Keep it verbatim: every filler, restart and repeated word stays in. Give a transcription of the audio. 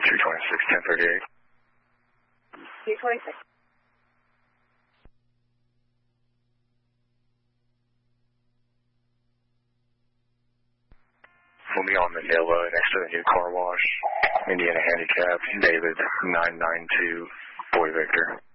two twenty-six, ten thirty-eight. two twenty-six. We'll be on Manila next to the new car wash. Indiana Handicap, David, nine nine two, Boy Victor.